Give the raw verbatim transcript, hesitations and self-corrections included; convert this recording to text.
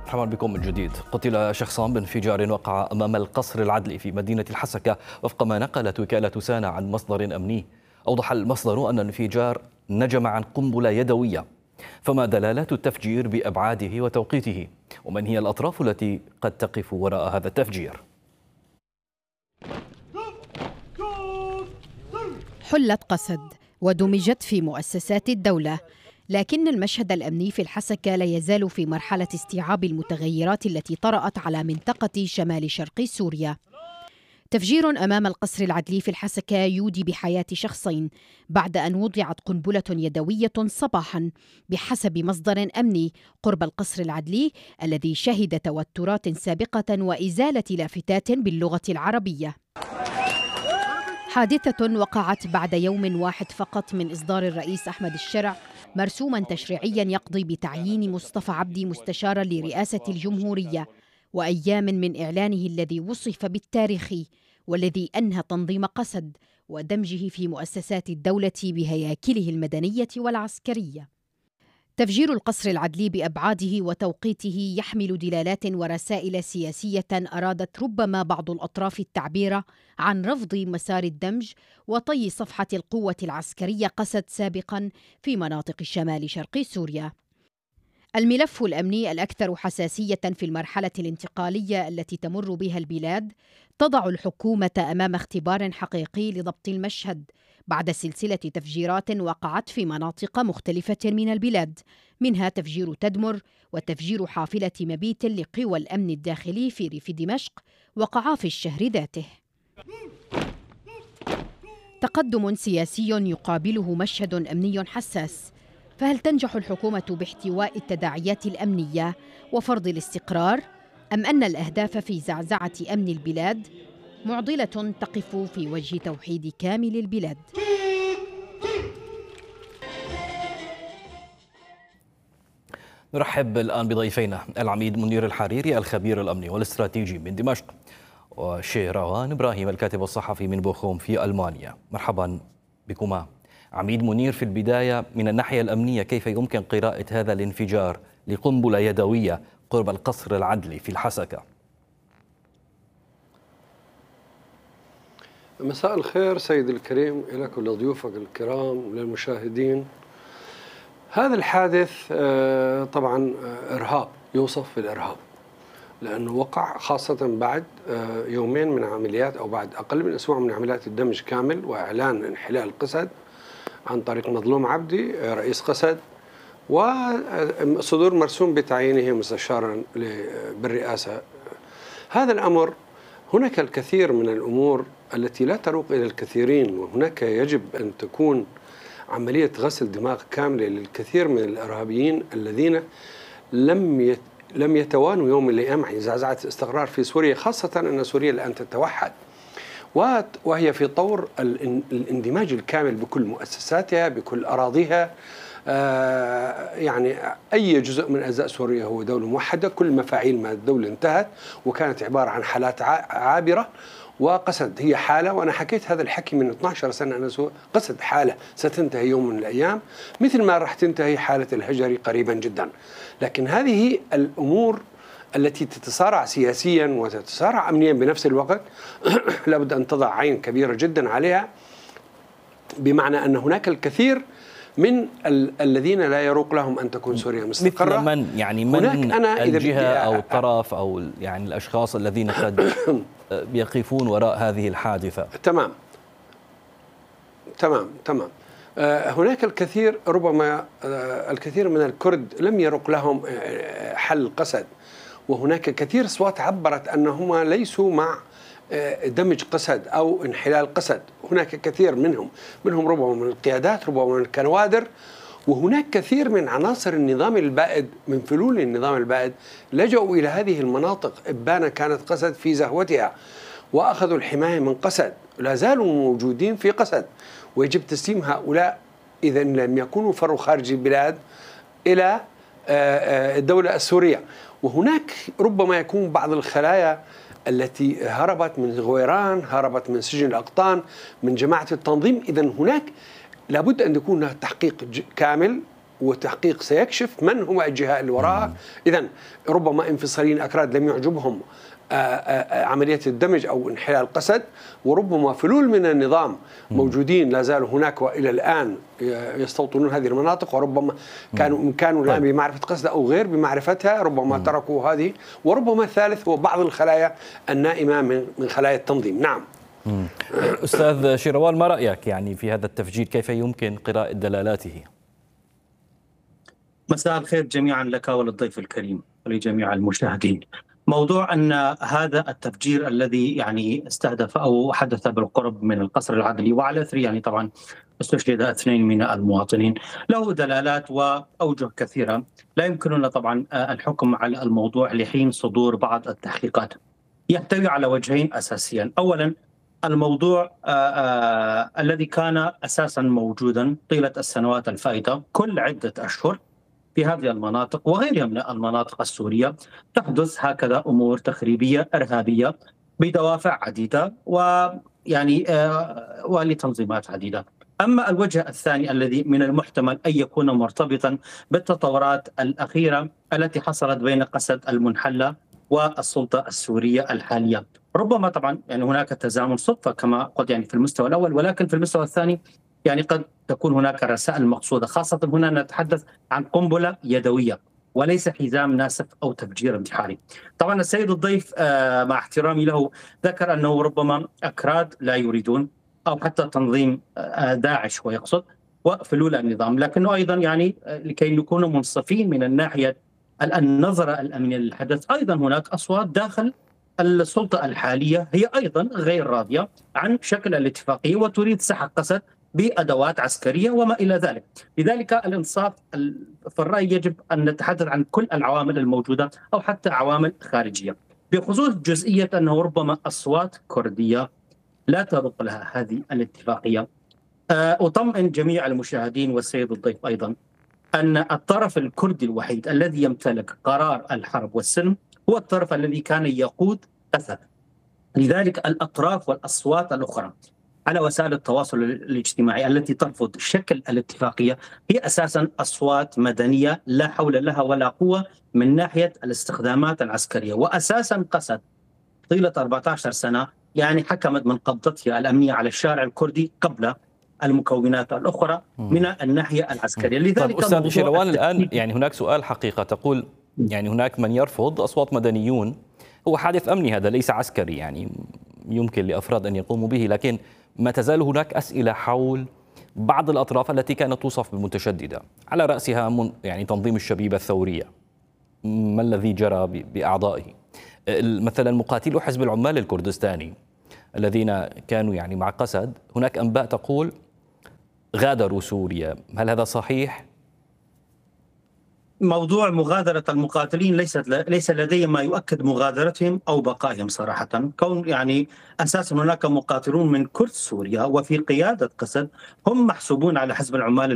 مرحبا بكم من جديد. قتل شخصان بانفجار وقع أمام القصر العدلي في مدينة الحسكة وفق ما نقلت وكالة سانا عن مصدر أمني. أوضح المصدر أن الانفجار نجم عن قنبلة يدوية، فما دلالات التفجير بأبعاده وتوقيته؟ ومن هي الأطراف التي قد تقف وراء هذا التفجير؟ حلت قسد ودمجت في مؤسسات الدولة، لكن المشهد الأمني في الحسكة لا يزال في مرحلة استيعاب المتغيرات التي طرأت على منطقة شمال شرق سوريا. تفجير أمام القصر العدلي في الحسكة يودي بحياة شخصين بعد أن وضعت قنبلة يدوية صباحا بحسب مصدر أمني قرب القصر العدلي الذي شهد توترات سابقة وإزالة لافتات باللغة العربية. حادثة وقعت بعد يوم واحد فقط من إصدار الرئيس أحمد الشرع مرسوما تشريعيا يقضي بتعيين مصطفى عبدي مستشارا لرئاسة الجمهورية، وأيام من إعلانه الذي وصف بالتاريخي والذي أنهى تنظيم قسد ودمجه في مؤسسات الدولة بهياكله المدنية والعسكرية. تفجير القصر العدلي بأبعاده وتوقيته يحمل دلالات ورسائل سياسية أرادت ربما بعض الأطراف التعبير عن رفض مسار الدمج وطي صفحة القوة العسكرية قسد سابقا في مناطق شمال شرق سوريا. الملف الأمني الأكثر حساسية في المرحلة الانتقالية التي تمر بها البلاد تضع الحكومة أمام اختبار حقيقي لضبط المشهد بعد سلسلة تفجيرات وقعت في مناطق مختلفة من البلاد، منها تفجير تدمر وتفجير حافلة مبيت لقوى الأمن الداخلي في ريف دمشق وقعا في الشهر ذاته. تقدم سياسي يقابله مشهد أمني حساس، فهل تنجح الحكومة باحتواء التداعيات الأمنية وفرض الاستقرار، أم أن الأهداف في زعزعة أمن البلاد معضلة تقف في وجه توحيد كامل البلاد؟ نرحب الآن بضيفينا العميد منير الحريري الخبير الأمني والاستراتيجي من دمشق، وشيروان إبراهيم الكاتب الصحفي من بوخوم في ألمانيا. مرحبا بكما. عميد منير، في البداية من الناحية الأمنية كيف يمكن قراءة هذا الانفجار لقنبلة يدوية قرب القصر العدلي في الحسكة؟ مساء الخير سيد الكريم لك ولضيوفك الكرام وللمشاهدين. هذا الحادث طبعا إرهاب، يوصف بالإرهاب، لأنه وقع خاصة بعد يومين من عمليات أو بعد أقل من أسبوع من عمليات الدمج كامل وإعلان انحلال قسد عن طريق مظلوم عبدي رئيس قسد، وصدور مرسوم بتعيينه مستشارا بالرئاسة. هذا الأمر هناك الكثير من الأمور التي لا تروق إلى الكثيرين، وهناك يجب أن تكون عملية غسل دماغ كاملة للكثير من الإرهابيين الذين لم يت لم يتوانوا يوم من الأيام عن زعزعة الاستقرار في سوريا، خاصة أن سوريا الآن تتوحد وهي في طور الاندماج الكامل بكل مؤسساتها بكل أراضيها. آه يعني أي جزء من أجزاء سوريا هو دولة موحدة، كل مفاعيل ما الدولة انتهت وكانت عبارة عن حالات عابرة، وقسد هي حالة، وأنا حكيت هذا الحكي من اثنعش سنة أنا قسد حالة ستنتهي يوم من الأيام مثل ما راح تنتهي حالة الهجري قريبا جدا. لكن هذه الأمور التي تتصارع سياسيا وتتصارع أمنيا بنفس الوقت لابد أن تضع عين كبيرة جدا عليها، بمعنى أن هناك الكثير من ال الذين لا يروق لهم أن تكون سوريا مستقرة. مثل من يعني من أنا الجهة أو الطرف أو يعني الأشخاص الذين قد يقفون وراء هذه الحادثة؟ تمام تمام تمام هناك الكثير، ربما الكثير من الكرد لم يروق لهم حل قسد، وهناك كثير أصوات عبرت أنهم ليسوا مع دمج قسد أو انحلال قسد. هناك كثير منهم منهم ربما من القيادات، ربما من الكوادر، وهناك كثير من عناصر النظام البائد من فلول النظام البائد لجأوا إلى هذه المناطق. إبانة كانت قسد في زهوتها وأخذوا الحماية من قسد، لا زالوا موجودين في قسد، ويجب تسليم هؤلاء إذا لم يكونوا فروا خارج البلاد إلى الدولة السورية. وهناك ربما يكون بعض الخلايا التي هربت من غويران، هربت من سجن الأقطان، من جماعة التنظيم. إذن هناك لابد أن يكون تحقيق كامل وتحقيق سيكشف من هو الجهة اللي وراءها. إذن ربما انفصاليين أكراد لم يعجبهم عملية الدمج أو انحلال قسد، وربما فلول من النظام موجودين لا زالوا هناك وإلى الآن يستوطنون هذه المناطق، وربما كانوا كانوا الآن بمعرفة قسد أو غير بمعرفتها، ربما تركوا هذه. وربما الثالث هو بعض الخلايا النائمة من خلايا التنظيم. نعم. أستاذ شيروان، ما رأيك يعني في هذا التفجير؟ كيف يمكن قراءة دلالاته؟ مساء الخير جميعا لك وللضيف الكريم ولجميع المشاهدين. موضوع أن هذا التفجير الذي يعني استهدف أو حدث بالقرب من القصر العدلي وعلى إثر يعني طبعا استشهد اثنين من المواطنين له دلالات وأوجه كثيرة، لا يمكننا طبعا الحكم على الموضوع لحين صدور بعض التحقيقات. يحتوي على وجهين أساسيا. أولا الموضوع آآ آآ الذي كان أساسا موجودا طيلة السنوات الفائتة، كل عدة أشهر في هذه المناطق وغيرها من المناطق السورية تحدث هكذا أمور تخريبية إرهابية بدوافع عديدة ويعني آه ولتنظيمات عديدة. أما الوجه الثاني الذي من المحتمل أن يكون مرتبطا بالتطورات الأخيرة التي حصلت بين قسد المنحلة والسلطة السورية الحالية، ربما طبعا يعني هناك تزامن صدفة كما قلت يعني في المستوى الأول، ولكن في المستوى الثاني يعني قد تكون هناك رسائل مقصودة، خاصة هنا نتحدث عن قنبلة يدوية وليس حزام ناسف أو تفجير انتحاري. طبعا السيد الضيف مع احترامي له ذكر أنه ربما أكراد لا يريدون أو حتى تنظيم داعش ويقصد وفلول النظام، لكنه أيضا يعني لكي نكون منصفين من الناحية النظرة الأمنية للحدث، أيضا هناك أصوات داخل السلطة الحالية هي أيضا غير راضية عن شكل الاتفاقية وتريد سحق قسد بأدوات عسكرية وما إلى ذلك. لذلك الإنصاف في الرأي يجب أن نتحدث عن كل العوامل الموجودة أو حتى عوامل خارجية. بخصوص جزئية أنه ربما أصوات كردية لا ترق لها هذه الاتفاقية، أطمئن جميع المشاهدين والسيد الضيف أيضا أن الطرف الكردي الوحيد الذي يمتلك قرار الحرب والسلم هو الطرف الذي كان يقود قسد. لذلك الأطراف والأصوات الأخرى على وسائل التواصل الاجتماعي التي ترفض شكل الاتفاقية هي أساسا أصوات مدنية لا حول لها ولا قوة من ناحية الاستخدامات العسكرية. وأساسا قسد طيلة أربعة عشر سنة يعني حكمت من قبضتها الأمنية على الشارع الكردي قبل المكونات الأخرى من الناحية العسكرية. لذلك طيب أستاذ شيروان، الآن يعني هناك سؤال حقيقة، تقول يعني هناك من يرفض أصوات مدنيون، هو حادث أمني هذا ليس عسكري يعني يمكن لأفراد أن يقوموا به، لكن ما تزال هناك أسئلة حول بعض الأطراف التي كانت توصف بالمتشددة، على رأسها من يعني تنظيم الشبيبة الثورية. ما الذي جرى بأعضائه؟ مثلا مقاتلو حزب العمال الكردستاني الذين كانوا يعني مع قسد، هناك أنباء تقول غادروا سوريا، هل هذا صحيح؟ موضوع مغادرة المقاتلين ليس ليس لدي ما يؤكد مغادرتهم أو بقائهم صراحة، كون يعني أساسا هناك مقاتلون من كرد سوريا وفي قيادة قسد هم محسوبون على حزب العمال